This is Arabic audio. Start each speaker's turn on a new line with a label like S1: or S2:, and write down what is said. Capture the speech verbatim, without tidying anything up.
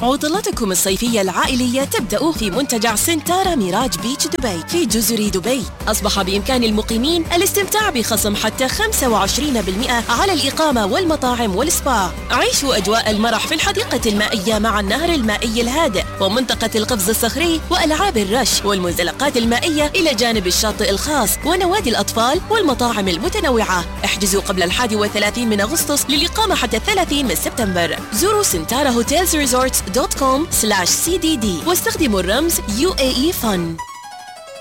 S1: عطلاتكم الصيفية العائلية تبدأ في منتجع سنتارا ميراج بيتش دبي في جزر دبي. أصبح بإمكان المقيمين الاستمتاع بخصم حتى خمسة وعشرين بالمئة على الإقامة والمطاعم والسبا. عيشوا أجواء المرح في الحديقة المائية مع النهر المائي الهادئ ومنطقة القفز الصخري وألعاب الرش والمنزلقات المائية إلى جانب الشاطئ الخاص ونوادي الأطفال والمطاعم المتنوعة. احجزوا قبل الحادي والثلاثين من أغسطس للإقامة حتى الثلاثين من سبتمبر. زوروا سنتارا هوتيلز ريزورتس دوت كوم سلاش سي دي دي واستخدموا الرمز يو اي اي فن.